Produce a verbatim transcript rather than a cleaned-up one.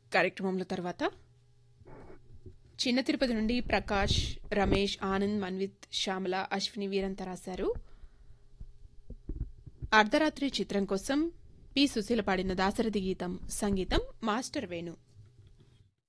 కార్యక్రమంలో తర్వాత చిన్న తిరుపతి నుండి ప్రకాష్, రమేష్, ఆనంద్, మన్విత్, శ్యామల, అశ్విని వీరంతా రాశారు. అర్ధరాత్రి చిత్రం కోసం పి సుశీల పాడిన దాశరథి గీతం, సంగీతం మాస్టర్ వేణు.